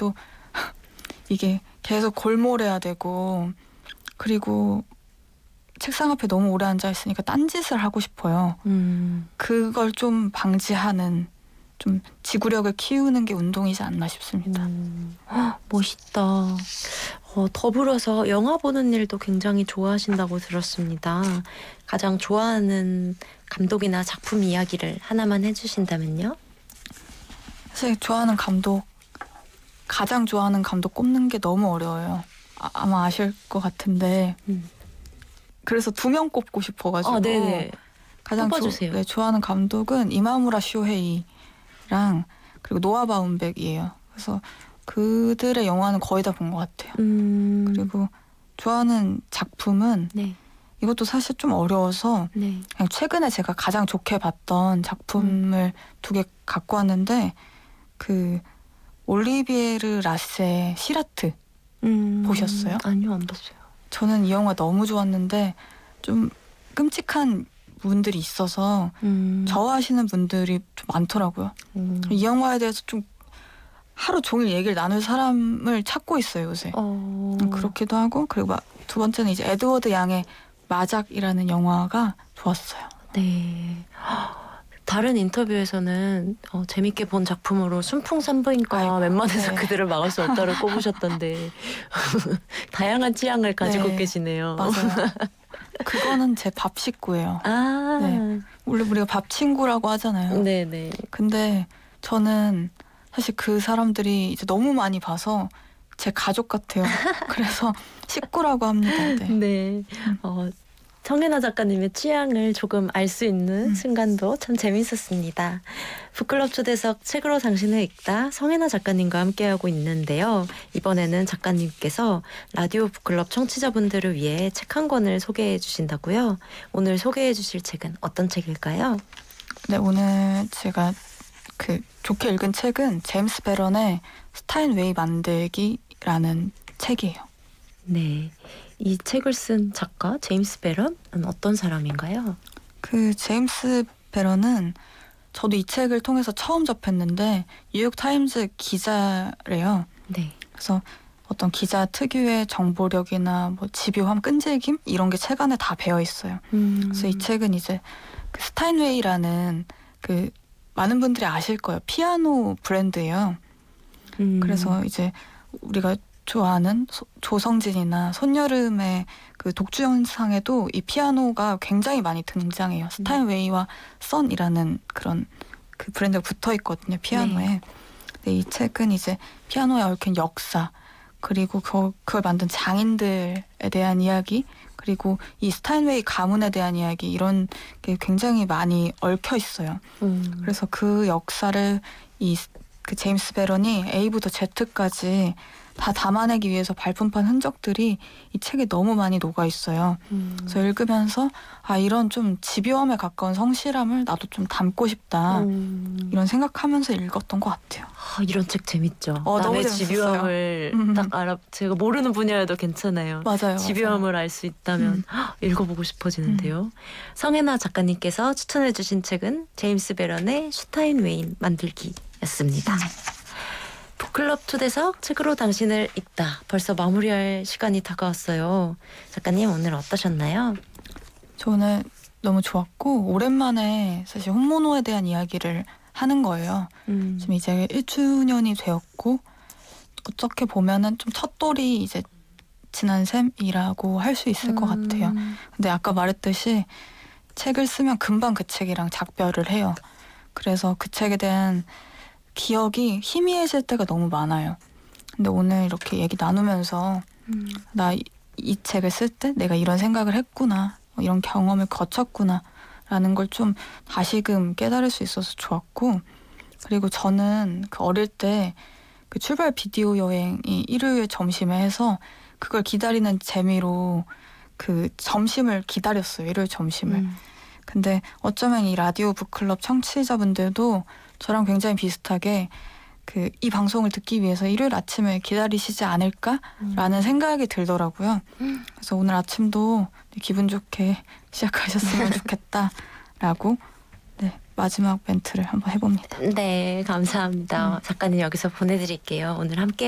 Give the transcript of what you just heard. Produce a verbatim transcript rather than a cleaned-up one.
또 이게 계속 골몰해야 되고 그리고 책상 앞에 너무 오래 앉아 있으니까 딴짓을 하고 싶어요. 음. 그걸 좀 방지하는 좀 지구력을 키우는 게 운동이지 않나 싶습니다. 음. 헉, 멋있다. 어, 더불어서 영화 보는 일도 굉장히 좋아하신다고 들었습니다. 가장 좋아하는 감독이나 작품 이야기를 하나만 해주신다면요? 사실 좋아하는 감독, 가장 좋아하는 감독 꼽는 게 너무 어려워요. 아, 아마 아실 것 같은데 음. 그래서 두 명 꼽고 싶어가지고 아, 네네. 가장 조, 뽑아주세요. 네, 좋아하는 감독은 이마무라 쇼헤이랑 그리고 노아 바움백이에요. 그래서 그들의 영화는 거의 다 본 것 같아요. 음. 그리고 좋아하는 작품은 네. 이것도 사실 좀 어려워서 네. 그냥 최근에 제가 가장 좋게 봤던 작품을 두 개 갖고 왔는데 그 올리비에르 라세 시라트 음. 보셨어요? 아니요, 안 봤어요. 저는 이 영화 너무 좋았는데 좀 끔찍한 분들이 있어서 음. 좋아하시는 분들이 좀 많더라고요. 음. 이 영화에 대해서 좀 하루 종일 얘기를 나눌 사람을 찾고 있어요 요새. 어. 그렇기도 하고 그리고 마- 두 번째는 이제 에드워드 양의 마작이라는 영화가 좋았어요. 네. 다른 인터뷰에서는 어, 재밌게 본 작품으로 순풍산부인과 아이고, 웬만해서 네. 그들을 막을 수 없다를 꼽으셨던데 다양한 취향을 가지고 네, 계시네요. 맞아요. 그거는 제 밥 식구예요. 아, 네. 원래 우리가 밥 친구라고 하잖아요. 네네. 근데 저는 사실 그 사람들이 이제 너무 많이 봐서 제 가족 같아요. 그래서 식구라고 합니다. 네. 네. 어, 성혜나 작가님의 취향을 조금 알 수 있는 음. 순간도 참 재밌었습니다. 북클럽 초대석 책으로 당신을 읽다 성혜나 작가님과 함께하고 있는데요. 이번에는 작가님께서 라디오 북클럽 청취자분들을 위해 책 한 권을 소개해 주신다고요. 오늘 소개해 주실 책은 어떤 책일까요? 네, 오늘 제가 그 좋게 읽은 책은 제임스 베런의 스타인웨이 만들기라는 책이에요. 네. 이 책을 쓴 작가 제임스 베런은 어떤 사람인가요? 그 제임스 베런은 저도 이 책을 통해서 처음 접했는데 뉴욕 타임즈 기자래요. 네. 그래서 어떤 기자 특유의 정보력이나 뭐 집요함, 끈질김 이런 게 책 안에 다 배어 있어요. 음. 그래서 이 책은 이제 그 스타인웨이라는 그 많은 분들이 아실 거예요. 피아노 브랜드예요. 음. 그래서 이제 우리가 좋아하는 소, 조성진이나 손여름의 그 독주 영상에도 이 피아노가 굉장히 많이 등장해요. 스타인웨이와 썬이라는 그런 그 브랜드가 붙어 있거든요. 피아노에. 네. 근데 이 책은 이제 피아노에 얽힌 역사 그리고 그, 그걸 만든 장인들에 대한 이야기 그리고 이 스타인웨이 가문에 대한 이야기 이런 게 굉장히 많이 얽혀 있어요. 음. 그래서 그 역사를 이 그 제임스 베런이 A부터 Z까지 다 담아내기 위해서 발품한 흔적들이 이 책에 너무 많이 녹아 있어요. 음. 그래서 읽으면서 아 이런 좀 집요함에 가까운 성실함을 나도 좀 담고 싶다 음. 이런 생각하면서 읽었던 것 같아요. 아, 이런 책 재밌죠. 어, 너무 남의 재밌었어요. 집요함을 음. 딱 알아. 제가 모르는 분야여도 괜찮아요. 맞아요. 집요함을 알 수 있다면 음. 헉, 읽어보고 싶어지는데요. 성혜나 작가님께서 추천해주신 책은 제임스 베런의 슈타인웨인 만들기였습니다. 북클럽 초대석 책으로 당신을 읽다. 벌써 마무리할 시간이 다가왔어요. 작가님 오늘 어떠셨나요? 저 오늘 너무 좋았고 오랜만에 사실 혼모노에 대한 이야기를 하는 거예요. 음. 지금 이제 일 주년이 되었고 어떻게 보면은 좀 첫돌이 이제 지난 셈이라고 할 수 있을 것 음. 같아요. 근데 아까 말했듯이 책을 쓰면 금방 그 책이랑 작별을 해요. 그래서 그 책에 대한 기억이 희미해질 때가 너무 많아요. 근데 오늘 이렇게 얘기 나누면서 음. 나 이, 이 책을 쓸 때 내가 이런 생각을 했구나, 이런 경험을 거쳤구나 라는 걸 좀 다시금 깨달을 수 있어서 좋았고 그리고 저는 그 어릴 때 그 출발 비디오 여행이 일요일 점심에 해서 그걸 기다리는 재미로 그 점심을 기다렸어요. 일요일 점심을. 음. 근데 어쩌면 이 라디오 북클럽 청취자분들도 저랑 굉장히 비슷하게 그 이 방송을 듣기 위해서 일요일 아침을 기다리시지 않을까라는 음. 생각이 들더라고요. 음. 그래서 오늘 아침도 기분 좋게 시작하셨으면 좋겠다라고 네, 마지막 멘트를 한번 해봅니다. 네, 감사합니다. 음. 작가님 여기서 보내드릴게요. 오늘 함께